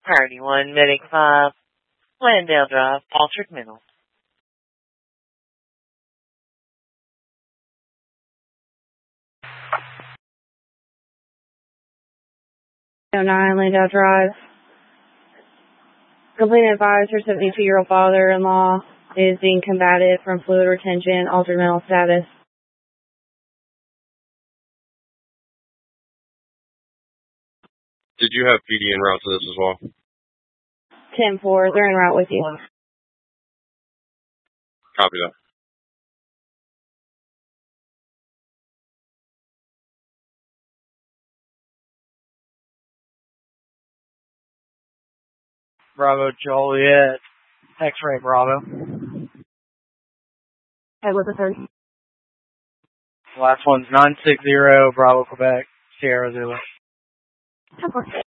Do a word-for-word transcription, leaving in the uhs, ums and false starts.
Priority one, Medic five, Landale Drive, Altered Middle. oh nine, Landale Drive. Complainant advised her seventy-two-year-old father-in-law is being combated from fluid retention, altered mental status. Did you have P D en route to this as well? ten four, they're en route with you. Copy that. Bravo Joliet, X-ray Bravo. Hey, what's the third? Last one's nine six zero, Bravo Quebec, Sierra Zulu. ten four.